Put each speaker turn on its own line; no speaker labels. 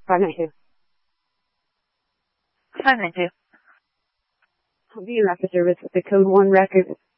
592.
592.
I'll be your after service with the code 1 record.